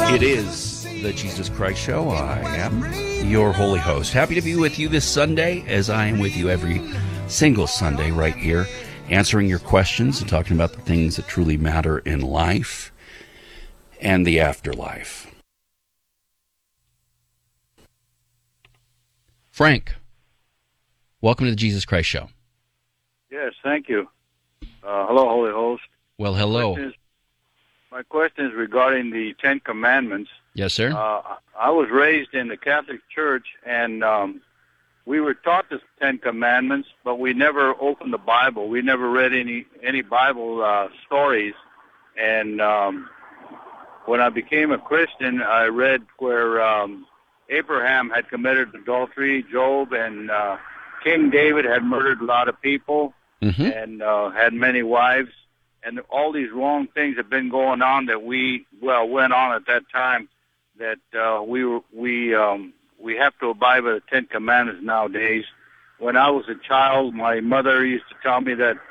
It is the Jesus Christ Show. I am your holy host. Happy to be with you this Sunday, as I am with you every single Sunday right here, answering your questions and talking about the things that truly matter in life and the afterlife. Frank, welcome to the Jesus Christ Show. Yes, thank you. Hello, holy host. Well, hello. My question is regarding the Ten Commandments. Yes, sir. I was raised in the Catholic Church, and we were taught the Ten Commandments, but we never opened the Bible. We never read any Bible stories. And when I became a Christian, I read where Abraham had committed adultery, Job, and King David had murdered a lot of people and had many wives. And all these wrong things have been going on that went on at that time, that we have to abide by the Ten Commandments nowadays. When I was a child, my mother used to tell me that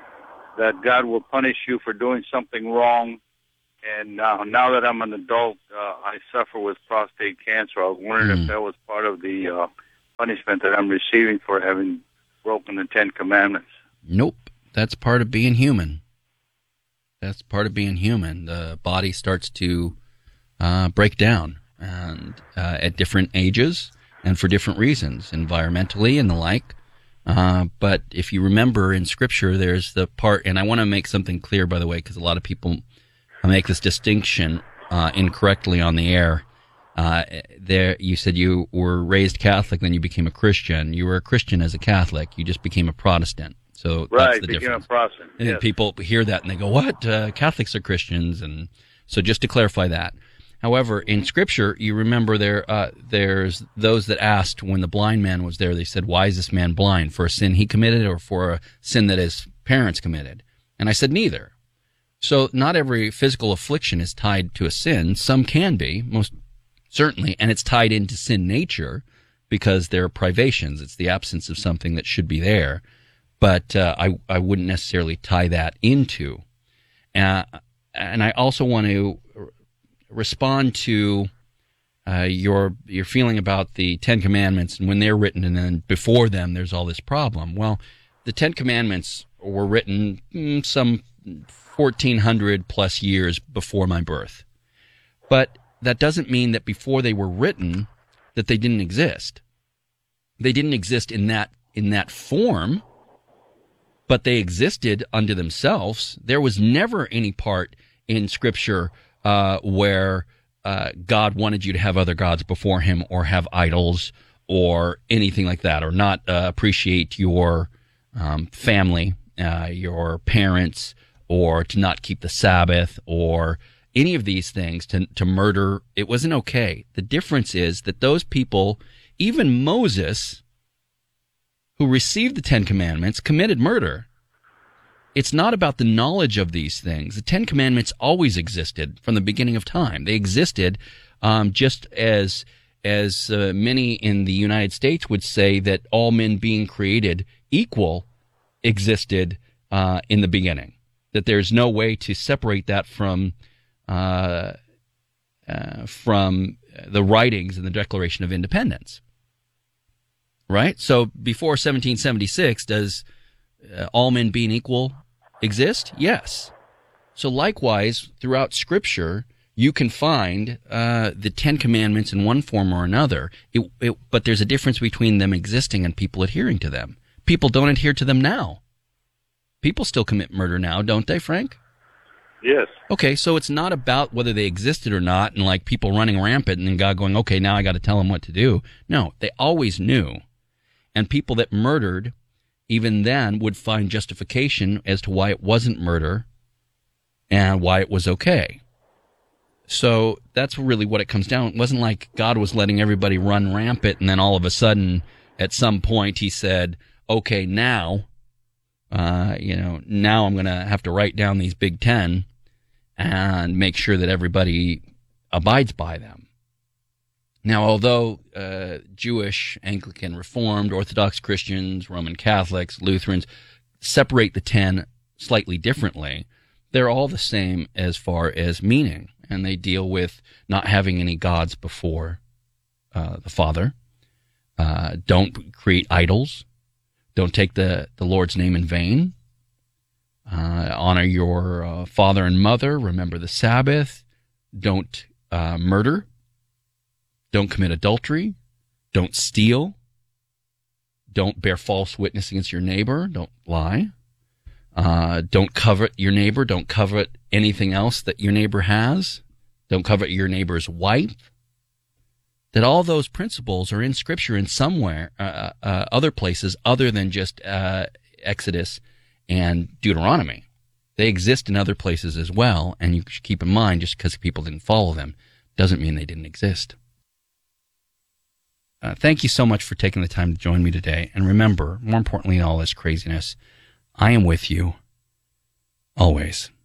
God will punish you for doing something wrong. And now that I'm an adult, I suffer with prostate cancer. I was wondering if that was part of the punishment that I'm receiving for having broken the Ten Commandments. Nope. That's part of being human. That's part of being human. The body starts to break down, and at different ages and for different reasons, environmentally and the like. But if you remember in Scripture, there's the part, and I want to make something clear, by the way, because a lot of people make this distinction incorrectly on the air. There, you said you were raised Catholic, then you became a Christian. You were a Christian as a Catholic. You just became a Protestant. So that's the difference. Protestant. And yes. People hear that and they go, "What? Catholics are Christians?" And so, just to clarify that. However, in Scripture, you remember there's those that asked when the blind man was there. They said, "Why is this man blind? For a sin he committed, or for a sin that his parents committed?" And I said, "Neither." So, not every physical affliction is tied to a sin. Some can be, most certainly, and it's tied into sin nature because there are privations. It's the absence of something that should be there. But I wouldn't necessarily tie that into. And I also want to respond to your feeling about the Ten Commandments and when they're written, and then before them there's all this problem. Well, the Ten Commandments were written some 1,400 plus years before my birth. But that doesn't mean that before they were written that they didn't exist. They didn't exist in that form. But they existed unto themselves. There was never any part in Scripture where God wanted you to have other gods before Him, or have idols, or anything like that, or not appreciate your family, your parents, or to not keep the Sabbath, or any of these things, to murder. It wasn't okay. The difference is that those people, even Moses, who received the Ten Commandments, committed murder. It's not about the knowledge of these things. The Ten Commandments always existed from the beginning of time. They existed just as many in the United States would say that all men being created equal existed in the beginning. That there's no way to separate that from the writings and the Declaration of Independence. Right? So before 1776, does all men being equal exist? Yes. So likewise, throughout Scripture, you can find the Ten Commandments in one form or another, but there's a difference between them existing and people adhering to them. People don't adhere to them now. People still commit murder now, don't they, Frank? Yes. Okay, so it's not about whether they existed or not, and like people running rampant and then God going, okay, now I got to tell them what to do. No, they always knew. And people that murdered, even then, would find justification as to why it wasn't murder and why it was okay. So that's really what it comes down. It wasn't like God was letting everybody run rampant, and then all of a sudden, at some point, He said, okay, now I'm going to have to write down these Big Ten and make sure that everybody abides by them. Now, although Jewish, Anglican, Reformed, Orthodox Christians, Roman Catholics, Lutherans separate the 10 slightly differently, they're all the same as far as meaning and they deal with not having any gods before the Father. Don't create idols. Don't take the Lord's name in vain. Honor your father and mother. Remember the Sabbath. Don't murder. Don't commit adultery. Don't steal. Don't bear false witness against your neighbor. Don't lie. Don't covet your neighbor. Don't covet anything else that your neighbor has. Don't covet your neighbor's wife. That all those principles are in Scripture in somewhere, other places other than just Exodus and Deuteronomy. They exist in other places as well, and you should keep in mind, just because people didn't follow them doesn't mean they didn't exist. Thank you so much for taking the time to join me today. And remember, more importantly in all this craziness, I am with you always.